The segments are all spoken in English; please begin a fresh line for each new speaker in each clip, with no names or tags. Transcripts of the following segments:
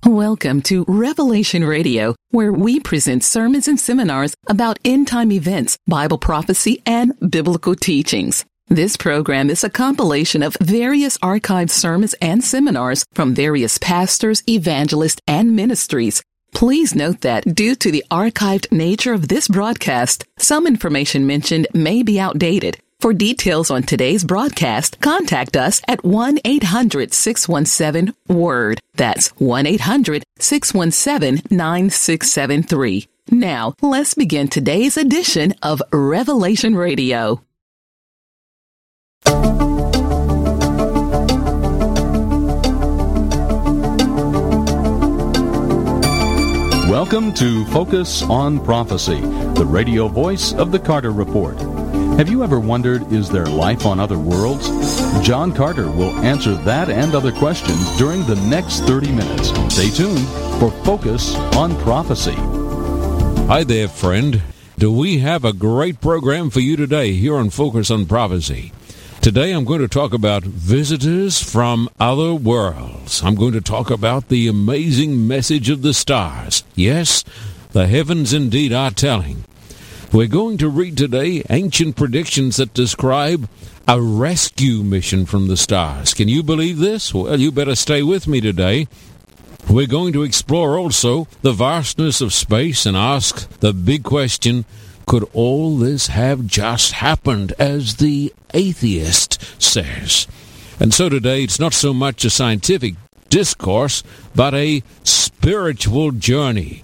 Welcome to Revelation Radio, where we present sermons and seminars about end-time events, Bible prophecy, and biblical teachings. This program is a compilation of various archived sermons and seminars from various pastors, evangelists, and ministries. Please note that due to the archived nature of this broadcast, some information mentioned may be outdated. For details on today's broadcast, contact us at 1-800-617-WORD. That's 1-800-617-9673. Now, let's begin today's edition of Revelation Radio.
Welcome to Focus on Prophecy, the radio voice of the Carter Report. Have you ever wondered, is there life on other worlds? John Carter will answer that and other questions during the next 30 minutes. Stay tuned for Focus on Prophecy.
Hi there, friend. Do we have a great program for you today here on Focus on Prophecy? Today I'm going to talk about visitors from other worlds. I'm going to talk about the amazing message of the stars. Yes, the heavens indeed are telling. We're going to read today ancient predictions that describe a rescue mission from the stars. Can you believe this? Well, you better stay with me today. We're going to explore also the vastness of space and ask the big question, could all this have just happened, as the atheist says? And so today it's not so much a scientific discourse, but a spiritual journey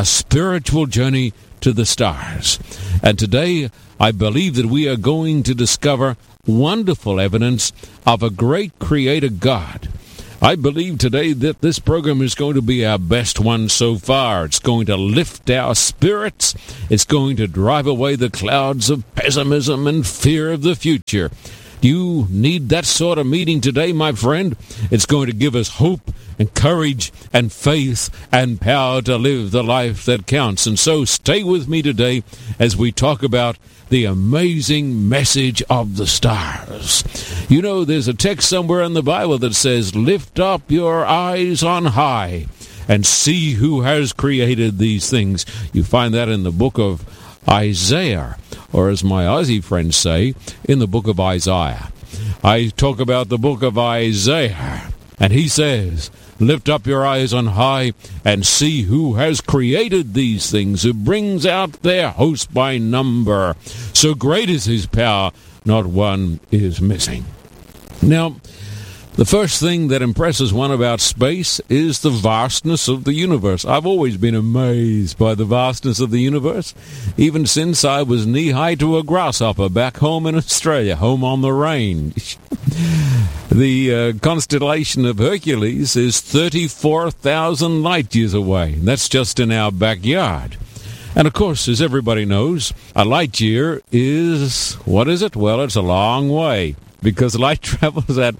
to the stars. And today, I believe that we are going to discover wonderful evidence of a great Creator God. I believe today that this program is going to be our best one so far. It's going to lift our spirits. It's going to drive away the clouds of pessimism and fear of the future. You need that sort of meeting today, my friend. It's going to give us hope and courage and faith and power to live the life that counts. And so stay with me today as we talk about the amazing message of the stars. You know, there's a text somewhere in the Bible that says, lift up your eyes on high and see who has created these things. You find that in the book of Isaiah, or as my Aussie friends say, in the book of Isaiah. I talk about the book of Isaiah, and he says, lift up your eyes on high and see who has created these things, who brings out their host by number. So great is his power, not one is missing. Now, the first thing that impresses one about space is the vastness of the universe. I've always been amazed by the vastness of the universe, even since I was knee-high to a grasshopper back home in Australia, home on the range. The constellation of Hercules is 34,000 light years away. That's just in our backyard. And of course, as everybody knows, a light year is, what is it? Well, it's a long way, because light travels at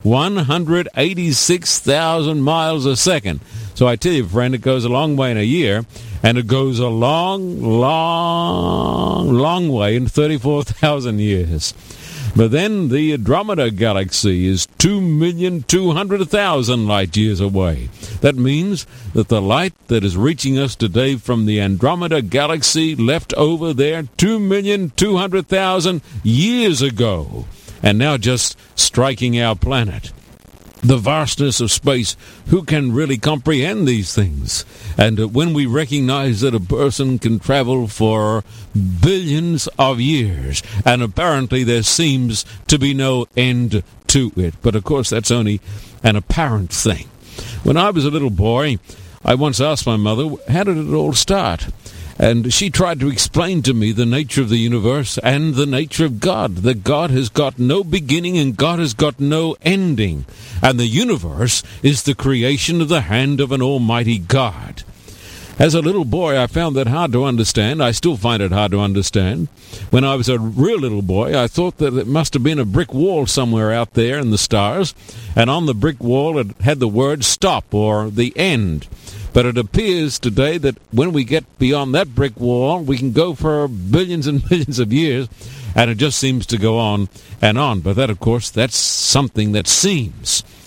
186,000 miles a second. So I tell you, friend, it goes a long way in a year, and it goes a long, long, long way in 34,000 years. But then the Andromeda Galaxy is 2,200,000 light years away. That means that the light that is reaching us today from the Andromeda Galaxy left over there 2,200,000 years ago, and now just striking our planet. The vastness of space, who can really comprehend these things? And when we recognize that a person can travel for billions of years, and apparently there seems to be no end to it. But of course, that's only an apparent thing. When I was a little boy, I once asked my mother, how did it all start? And she tried to explain to me the nature of the universe and the nature of God, that God has got no beginning and God has got no ending. And the universe is the creation of the hand of an almighty God. As a little boy, I found that hard to understand. I still find it hard to understand. When I was a real little boy, I thought that it must have been a brick wall somewhere out there in the stars, and on the brick wall it had the word stop, or the end. But it appears today that when we get beyond that brick wall, we can go for billions and billions of years, and it just seems to go on and on. But that, of course, that's something that seems.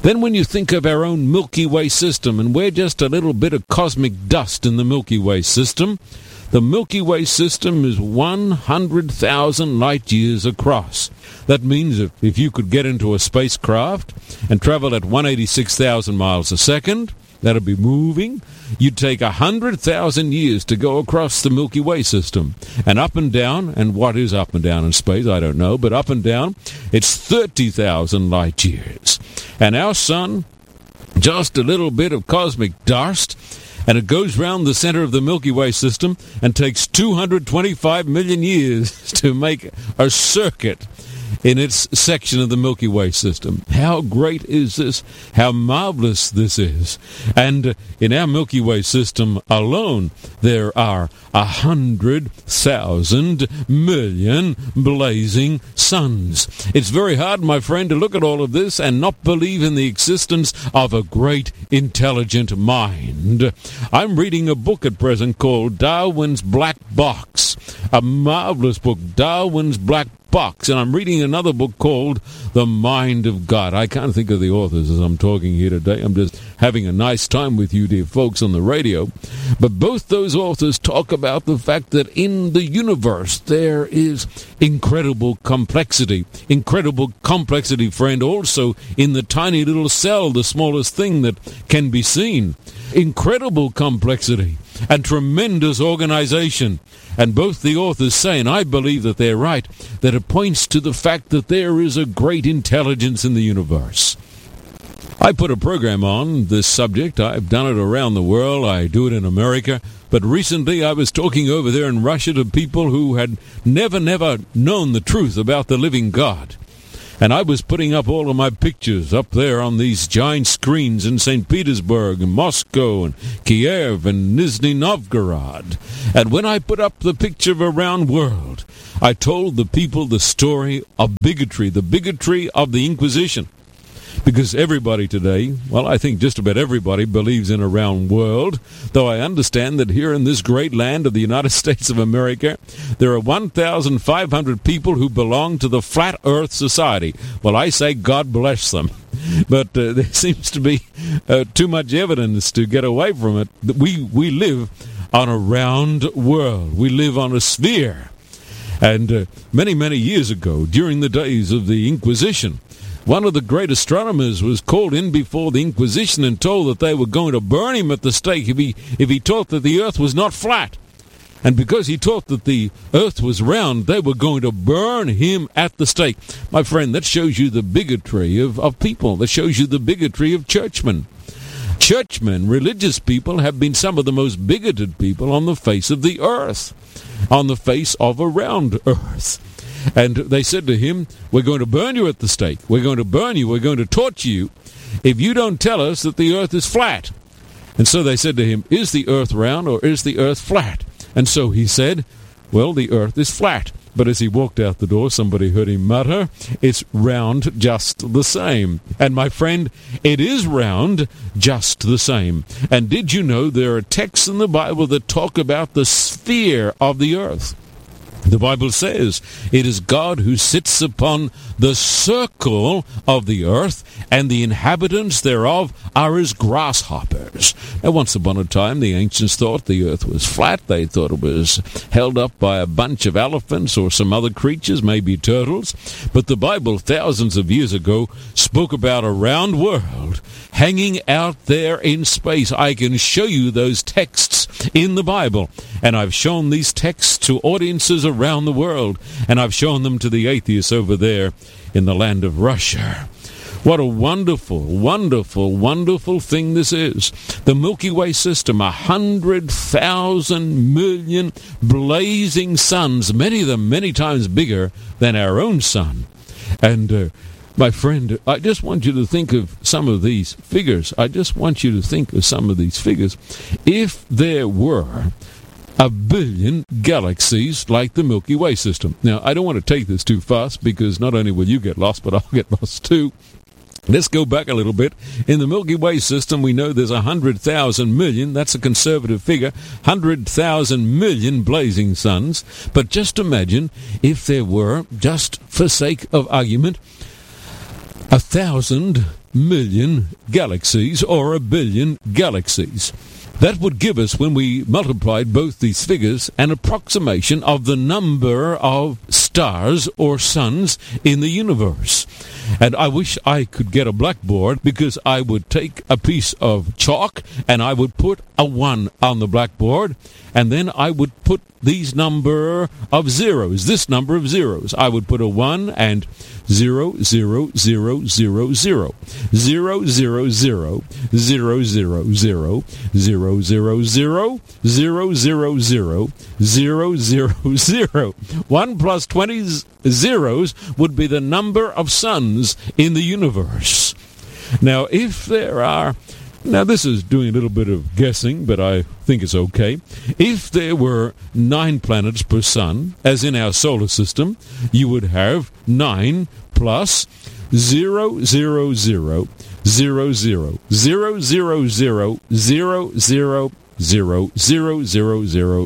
Then when you think of our own Milky Way system, and we're just a little bit of cosmic dust in the Milky Way system, the Milky Way system is 100,000 light years across. That means if you could get into a spacecraft and travel at 186,000 miles a second, that'll be moving. You'd take 100,000 years to go across the Milky Way system. And up and down, and what is up and down in space, I don't know, but up and down, it's 30,000 light years. And our sun, just a little bit of cosmic dust, and it goes round the center of the Milky Way system and takes 225 million years to make a circuit in its section of the Milky Way system. How great is this? How marvelous this is. And in our Milky Way system alone, there are 100,000 million blazing suns. It's very hard, my friend, to look at all of this and not believe in the existence of a great intelligent mind. I'm reading a book at present called Darwin's Black Box, a marvelous book, Darwin's Black Box, and I'm reading another book called The Mind of God. I can't think of the authors as I'm talking here today. I'm just having a nice time with you, dear folks, on the radio. But both those authors talk about the fact that in the universe there is incredible complexity. Incredible complexity, friend, also in the tiny little cell, the smallest thing that can be seen. Incredible complexity and tremendous organization. And both the authors say, and I believe that they're right, that it points to the fact that there is a great intelligence in the universe. I put a program on this subject. I've done it around the world. I do it in America. But recently I was talking over there in Russia to people who had never known the truth about the living God. And I was putting up all of my pictures up there on these giant screens in St. Petersburg and Moscow and Kiev and Nizhny Novgorod. And when I put up the picture of a round world, I told the people the story of bigotry, the bigotry of the Inquisition. Because everybody today, well, I think just about everybody believes in a round world, though I understand that here in this great land of the United States of America, there are 1,500 people who belong to the Flat Earth Society. Well, I say God bless them. But there seems to be too much evidence to get away from it. We live on a round world. We live on a sphere. And many years ago, during the days of the Inquisition, one of the great astronomers was called in before the Inquisition and told that they were going to burn him at the stake if he taught that the earth was not flat. And because he taught that the earth was round, they were going to burn him at the stake. My friend, that shows you the bigotry of people. That shows you the bigotry of churchmen. Churchmen, religious people, have been some of the most bigoted people on the face of the earth, on the face of a round earth. And they said to him, we're going to burn you at the stake. We're going to burn you. We're going to torture you if you don't tell us that the earth is flat. And so they said to him, is the earth round or is the earth flat? And so he said, well, the earth is flat. But as he walked out the door, somebody heard him mutter, it's round just the same. And my friend, it is round just the same. And did you know there are texts in the Bible that talk about the sphere of the earth? The Bible says it is God who sits upon the circle of the earth, and the inhabitants thereof are as grasshoppers. Now, once upon a time, the ancients thought the earth was flat. They thought it was held up by a bunch of elephants or some other creatures, maybe turtles. But the Bible, thousands of years ago, spoke about a round world hanging out there in space. I can show you those texts in the Bible. And I've shown these texts to audiences around the world. And I've shown them to the atheists over there in the land of Russia. What a wonderful, wonderful, wonderful thing this is. The Milky Way system, 100,000 million blazing suns, many of them many times bigger than our own sun. And my friend, I just want you to think of some of these figures. I just want you to think of some of these figures. If there were 1 billion galaxies like the Milky Way system. Now, I don't want to take this too fast because not only will you get lost, but I'll get lost too. Let's go back a little bit. In the Milky Way system, we know there's 100,000 million. That's a conservative figure. 100,000 million blazing suns. But just imagine if there were, just for sake of argument, 1,000 million galaxies or a billion galaxies. That would give us, when we multiplied both these figures, an approximation of the number of stars or suns in the universe. And I wish I could get a blackboard, because I would take a piece of chalk and I would put a 1 on the blackboard, and then I would put these number of zeros, this number of zeros. I would put a 1 and 0, 0, 0, 0, 0, 0, 0, 0, 0, 0, 0, 0, 0, 0, 0, 0, 0, 0, 0. 1 plus 20 zeros would be the number of suns in the universe. Now, if there are... Now, this is doing a little bit of guessing, but I think it's okay. If there were 9 planets per sun, as in our solar system, you would have 9 plus 0, 0, 0, 0, 0, 0, 0, 0, 0, 0, 0, 0, 0, 0, 0, 0,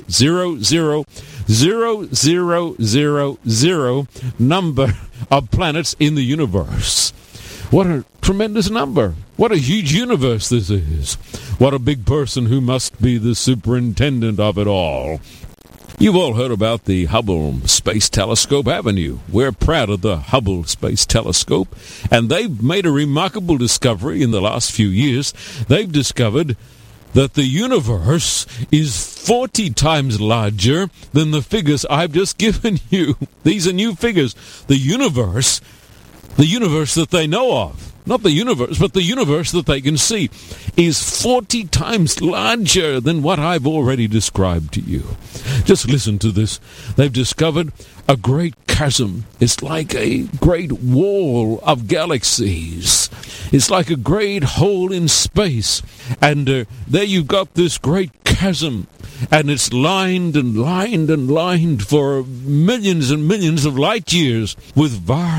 0, 0, 0 number of planets in the universe. What a tremendous number. What a huge universe this is. What a big person who must be the superintendent of it all. You've all heard about the Hubble Space Telescope, haven't you? We're proud of the Hubble Space Telescope, and they've made a remarkable discovery in the last few years. They've discovered that the universe is 40 times larger than the figures I've just given you. These are new figures. The universe that they know of, not the universe, but the universe that they can see, is 40 times larger than what I've already described to you. Just listen to this. They've discovered a great chasm. It's like a great wall of galaxies. It's like a great hole in space. And there you've got this great chasm. And it's lined and lined and lined for millions and millions of light years with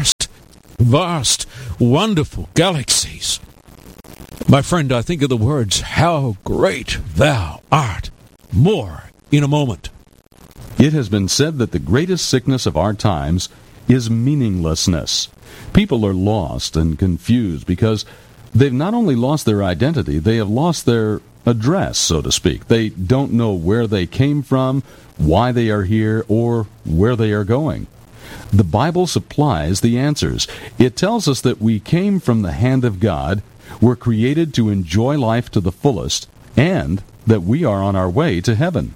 vast, wonderful galaxies. My friend, I think of the words, "How great thou art," more in a moment.
It has been said that the greatest sickness of our times is meaninglessness. People are lost and confused because they've not only lost their identity, they have lost their address, so to speak. They don't know where they came from, why they are here, or where they are going. The Bible supplies the answers. It tells us that we came from the hand of God, were created to enjoy life to the fullest, and that we are on our way to heaven.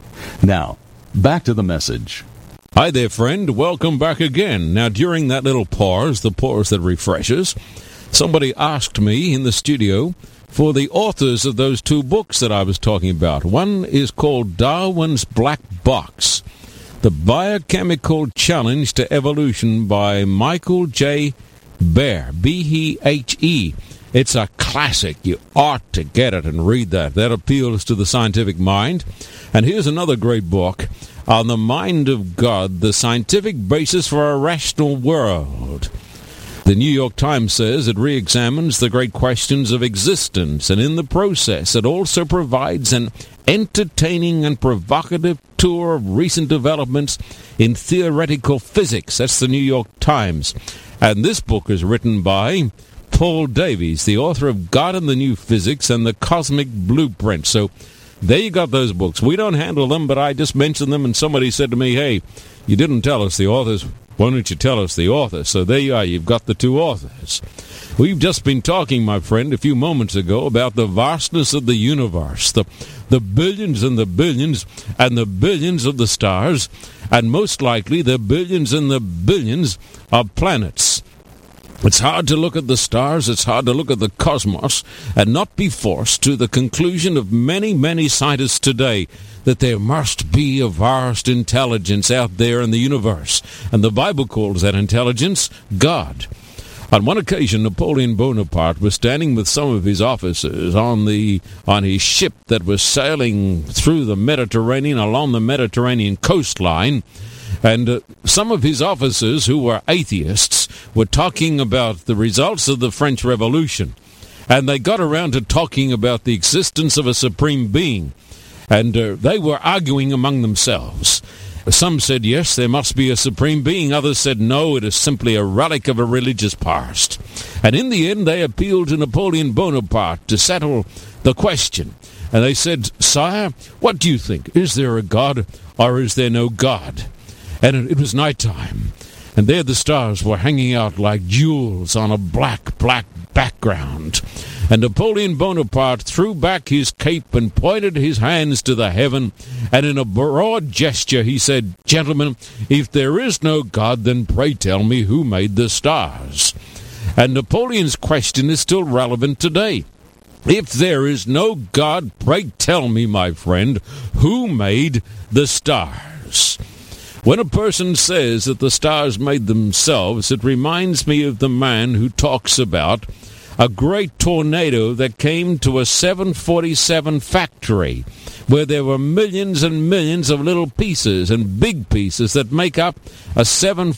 Now, back to the message.
Hi there, friend. Welcome back again. Now, during that little pause, the pause that refreshes, somebody asked me in the studio for the authors of those 2 books that I was talking about. One is called Darwin's Black Box, The Biochemical Challenge to Evolution by Michael J. Behe, B-E-H-E. It's a classic. You ought to get it and read that. That appeals to the scientific mind. And here's another great book, On the Mind of God, The Scientific Basis for a Rational World. The New York Times says it re-examines the great questions of existence, and in the process it also provides an entertaining and provocative tour of recent developments in theoretical physics. That's the New York Times. And this book is written by Paul Davies, the author of God and the New Physics and the Cosmic Blueprint. So there you got those books. We don't handle them, but I just mentioned them, and somebody said to me, "Hey, you didn't tell us the authors. Why don't you tell us the authors?" So there you are. You've got the 2 authors. We've just been talking, my friend, a few moments ago about the vastness of the universe, the billions and the billions and the billions of the stars, and most likely the billions and the billions of planets. It's hard to look at the stars, it's hard to look at the cosmos, and not be forced to the conclusion of many, many scientists today that there must be a vast intelligence out there in the universe. And the Bible calls that intelligence God. On one occasion, Napoleon Bonaparte was standing with some of his officers on his ship that was sailing through the Mediterranean, along the Mediterranean coastline. And some of his officers, who were atheists, were talking about the results of the French Revolution. And they got around to talking about the existence of a supreme being. And they were arguing among themselves. Some said, yes, there must be a supreme being. Others said, no, it is simply a relic of a religious past. And in the end, they appealed to Napoleon Bonaparte to settle the question. And they said, sire, what do you think? Is there a God or is there no God? And it was nighttime. And there the stars were hanging out like jewels on a black, black background. And Napoleon Bonaparte threw back his cape and pointed his hands to the heaven, and in a broad gesture he said, gentlemen, if there is no God, then pray tell me who made the stars. And Napoleon's question is still relevant today. If there is no God, pray tell me, my friend, who made the stars? When a person says that the stars made themselves, it reminds me of the man who talks about a great tornado that came to a 747 factory where there were millions and millions of little pieces and big pieces that make up a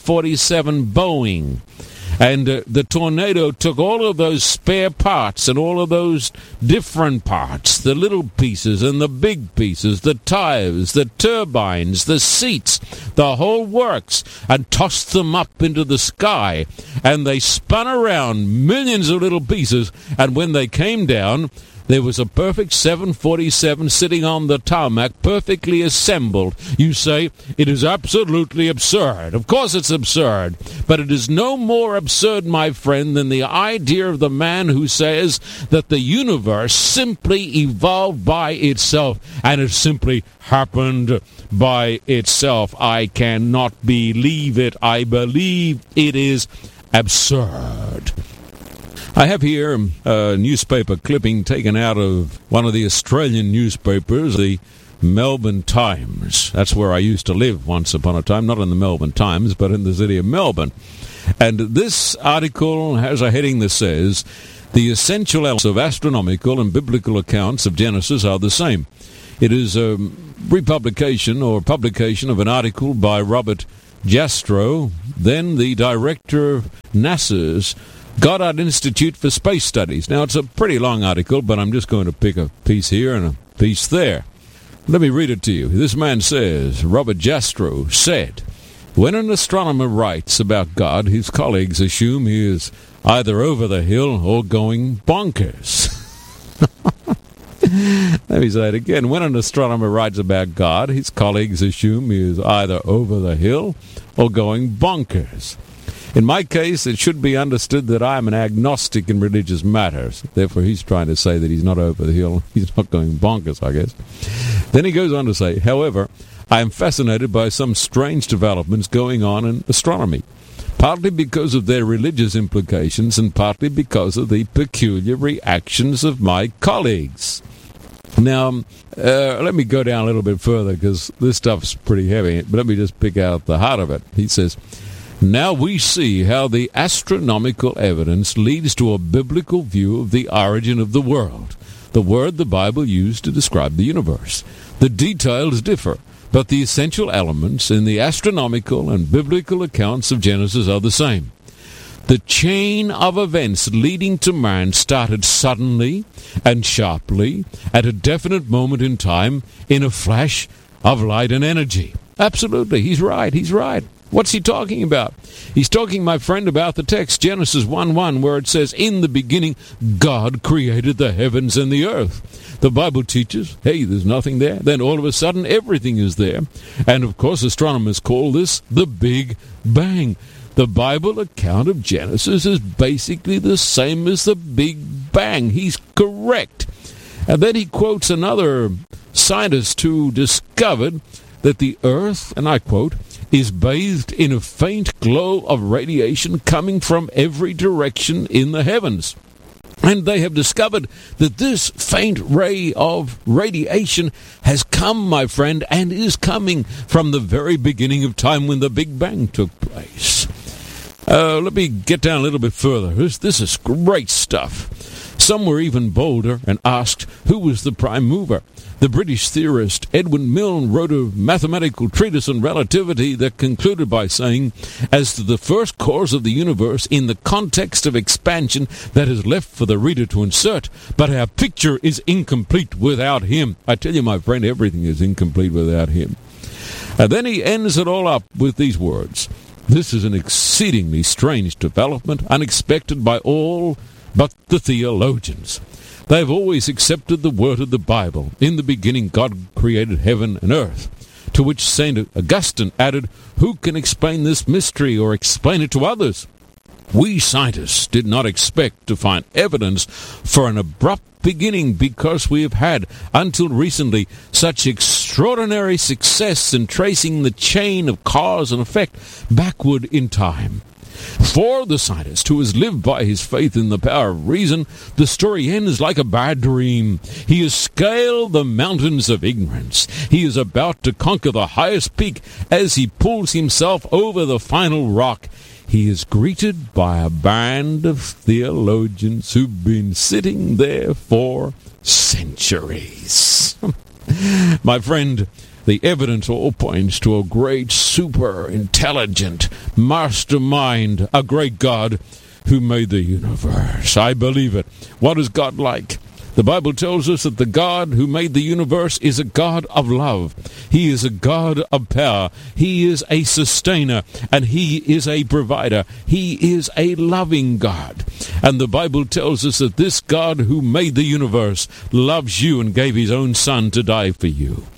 747 Boeing. And the tornado took all of those spare parts and all of those different parts, the little pieces and the big pieces, the tires, the turbines, the seats, the whole works, and tossed them up into the sky. And they spun around, millions of little pieces, and when they came down, there was a perfect 747 sitting on the tarmac, perfectly assembled. You say, it is absolutely absurd. Of course it's absurd. But it is no more absurd, my friend, than the idea of the man who says that the universe simply evolved by itself, and it simply happened by itself. I cannot believe it. I believe it is absurd. I have here a newspaper clipping taken out of one of the Australian newspapers, the Melbourne Times. That's where I used to live once upon a time, not in the Melbourne Times, but in the city of Melbourne. And this article has a heading that says, the essential elements of astronomical and biblical accounts of Genesis are the same. It is a republication or publication of an article by Robert Jastrow, then the director of NASA's Goddard Institute for Space Studies. Now, it's a pretty long article, but I'm just going to pick a piece here and a piece there. Let me read it to you. This man says, Robert Jastrow said, when an astronomer writes about God, his colleagues assume he is either over the hill or going bonkers. Let me say it again. When an astronomer writes about God, his colleagues assume he is either over the hill or going bonkers. In my case, it should be understood that I am an agnostic in religious matters. Therefore, he's trying to say that he's not over the hill. He's not going bonkers, I guess. Then he goes on to say, however, I am fascinated by some strange developments going on in astronomy, partly because of their religious implications and partly because of the peculiar reactions of my colleagues. Now, let me go down a little bit further because this stuff's pretty heavy, but let me just pick out the heart of it. He says, now we see how the astronomical evidence leads to a biblical view of the origin of the world, the word the Bible used to describe the universe. The details differ, but the essential elements in the astronomical and biblical accounts of Genesis are the same. The chain of events leading to man started suddenly and sharply at a definite moment in time in a flash of light and energy. Absolutely, he's right. What's he talking about? He's talking, my friend, about the text, Genesis 1:1, where it says, in the beginning, God created the heavens and the earth. The Bible teaches, hey, there's nothing there. Then all of a sudden, everything is there. And, of course, astronomers call this the Big Bang. The Bible account of Genesis is basically the same as the Big Bang. He's correct. And then he quotes another scientist who discovered that the earth, and I quote, is bathed in a faint glow of radiation coming from every direction in the heavens. And they have discovered that this faint ray of radiation has come, my friend, and is coming from the very beginning of time when the Big Bang took place. Let me get down a little bit further. This is great stuff. Some were even bolder and asked who was the prime mover. The British theorist Edwin Milne wrote a mathematical treatise on relativity that concluded by saying, as to the first cause of the universe in the context of expansion, that is left for the reader to insert, but our picture is incomplete without him. I tell you, my friend, everything is incomplete without him. And then he ends it all up with these words. This is an exceedingly strange development, unexpected by all but the theologians. They have always accepted the word of the Bible. In the beginning, God created heaven and earth. To which St. Augustine added, who can explain this mystery or explain it to others? We scientists did not expect to find evidence for an abrupt beginning because we have had, until recently, such extraordinary success in tracing the chain of cause and effect backward in time. For the scientist who has lived by his faith in the power of reason, the story ends like a bad dream. He has scaled the mountains of ignorance. He is about to conquer the highest peak as he pulls himself over the final rock. He is greeted by a band of theologians who've been sitting there for centuries. My friend, the evidence all points to a great super-intelligent mastermind, a great God who made the universe. I believe it. What is God like? The Bible tells us that the God who made the universe is a God of love. He is a God of power. He is a sustainer, and he is a provider. He is a loving God. And the Bible tells us that this God who made the universe loves you and gave his own Son to die for you.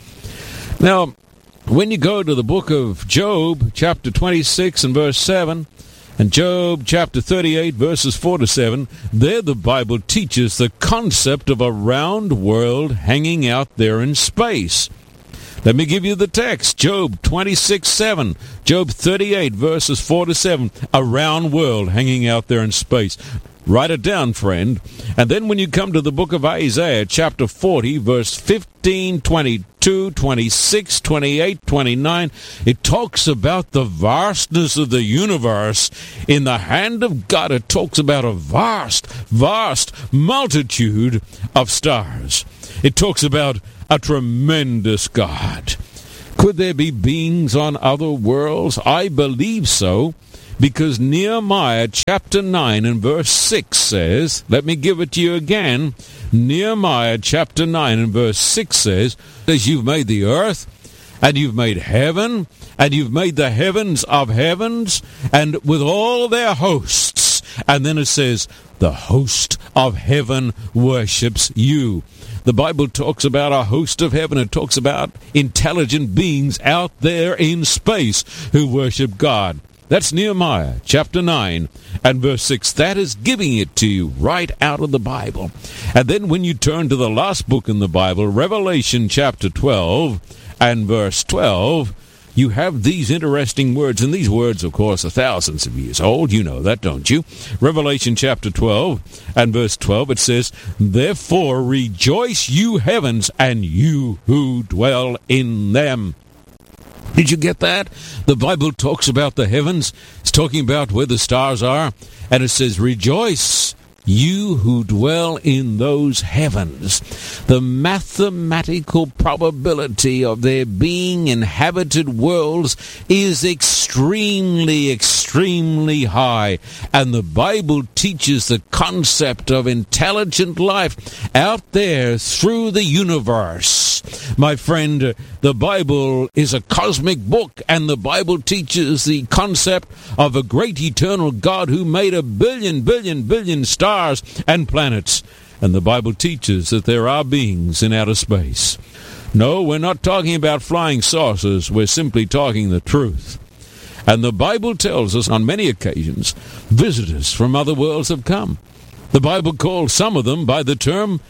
Now, when you go to the book of Job, chapter 26 and verse 7, and Job chapter 38, verses 4 to 7, there the Bible teaches the concept of a round world hanging out there in space. Let me give you the text. Job 26:7, Job 38, verses 4 to 7, a round world hanging out there in space. Write it down, friend. And then when you come to the book of Isaiah, chapter 40, verse 15, 22, 26, 28, 29, it talks about the vastness of the universe. In the hand of God, it talks about a vast, vast multitude of stars. It talks about a tremendous God. Could there be beings on other worlds? I believe so. Because Nehemiah chapter 9 and verse 6 says, let me give it to you again. Nehemiah chapter 9 and verse 6 says, as you've made the earth, and you've made heaven, and you've made the heavens of heavens, and with all their hosts. And then it says, the host of heaven worships you. The Bible talks about a host of heaven. It talks about intelligent beings out there in space who worship God. That's Nehemiah chapter 9 and verse 6. That is giving it to you right out of the Bible. And then when you turn to the last book in the Bible, Revelation chapter 12 and verse 12, you have these interesting words. And these words, of course, are thousands of years old. You know that, don't you? Revelation chapter 12 and verse 12, it says, therefore rejoice, you heavens, and you who dwell in them. Did you get that? The Bible talks about the heavens. It's talking about where the stars are. And it says, rejoice, you who dwell in those heavens. The mathematical probability of there being inhabited worlds is extremely, extremely high. And the Bible teaches the concept of intelligent life out there through the universe. My friend, the Bible is a cosmic book, and the Bible teaches the concept of a great eternal God who made a billion stars and planets. And the Bible teaches that there are beings in outer space. No, we're not talking about flying saucers. We're simply talking the truth. And the Bible tells us on many occasions, visitors from other worlds have come. The Bible calls some of them by the term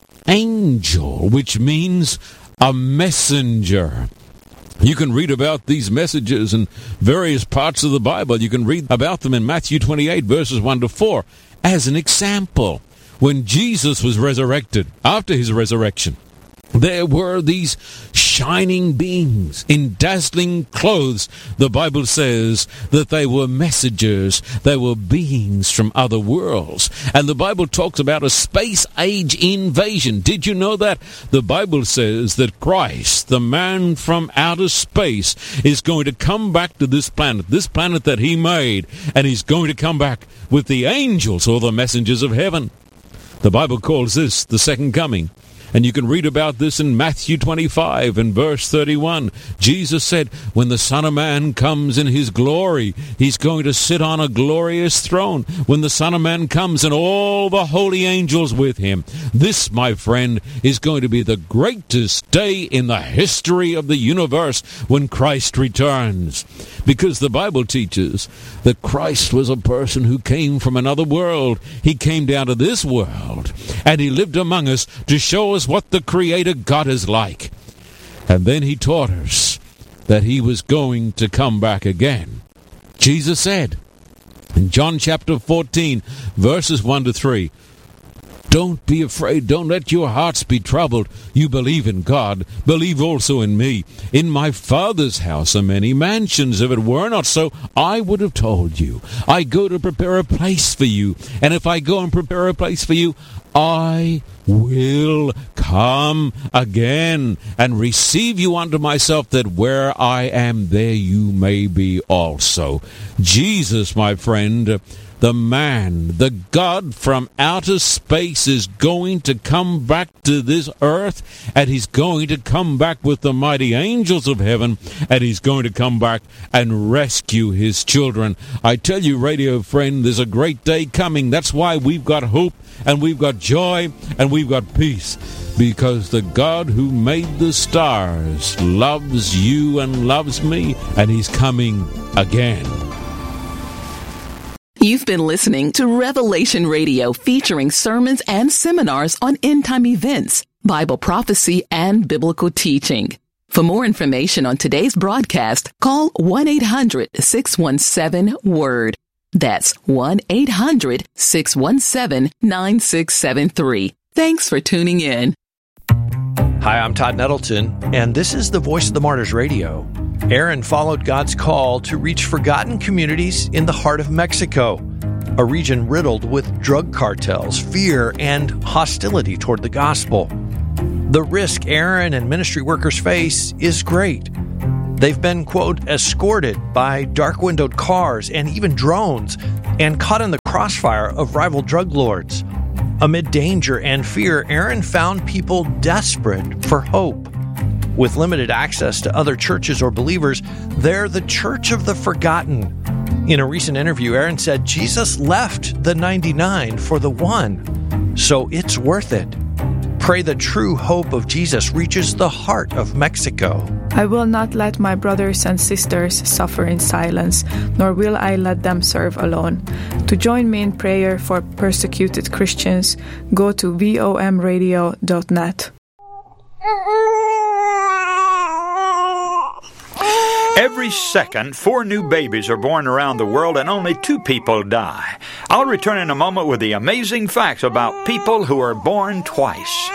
angel, which means a messenger. You can read about these messages in various parts of the Bible. You can read about them in Matthew 28, verses 1 to 4. As an example, when Jesus was resurrected, after his resurrection, there were these shining beings in dazzling clothes. The Bible says that they were messengers. They were beings from other worlds. And the Bible talks about a space-age invasion. Did you know that? The Bible says that Christ, the man from outer space, is going to come back to this planet that he made, and he's going to come back with the angels or the messengers of heaven. The Bible calls this the second coming. And you can read about this in Matthew 25 and verse 31. Jesus said, when the Son of Man comes in his glory, he's going to sit on a glorious throne. When the Son of Man comes and all the holy angels with him. This, my friend, is going to be the greatest day in the history of the universe when Christ returns. Because the Bible teaches that Christ was a person who came from another world. He came down to this world, and he lived among us to show us what the Creator God is like. And then he taught us that he was going to come back again. Jesus said in John chapter 14, verses 1 to 3, don't be afraid. Don't let your hearts be troubled. You believe in God. Believe also in me. In my Father's house are many mansions. If it were not so, I would have told you. I go to prepare a place for you. And if I go and prepare a place for you, I will come again and receive you unto myself, that where I am, there you may be also. Jesus, my friend, the man, the God from outer space, is going to come back to this earth, and he's going to come back with the mighty angels of heaven, and he's going to come back and rescue his children. I tell you, radio friend, there's a great day coming. That's why we've got hope, and we've got joy, and we've got peace, because the God who made the stars loves you and loves me, and he's coming again.
You've been listening to Revelation Radio, featuring sermons and seminars on end-time events, Bible prophecy, and biblical teaching. For more information on today's broadcast, call 1-800-617-WORD. That's 1-800-617-9673. Thanks for tuning in.
Hi, I'm Todd Nettleton, and this is the Voice of the Martyrs Radio. Aaron followed God's call to reach forgotten communities in the heart of Mexico, a region riddled with drug cartels, fear, and hostility toward the gospel. The risk Aaron and ministry workers face is great. They've been, quote, escorted by dark-windowed cars and even drones, and caught in the crossfire of rival drug lords. Amid danger and fear, Aaron found people desperate for hope. With limited access to other churches or believers, they're the church of the forgotten. In a recent interview, Aaron said Jesus left the 99 for the one, so it's worth it. Pray the true hope of Jesus reaches the heart of Mexico.
I will not let my brothers and sisters suffer in silence, nor will I let them serve alone. To join me in prayer for persecuted Christians, go to vomradio.net.
Every second, 4 new babies are born around the world and only 2 people die. I'll return in a moment with the amazing facts about people who are born twice.